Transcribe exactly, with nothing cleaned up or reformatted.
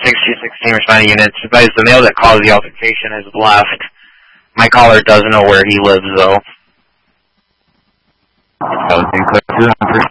six two six team responding units. Advise the male that caused the altercation has left. My caller does know where he lives, though. That was in clear two on first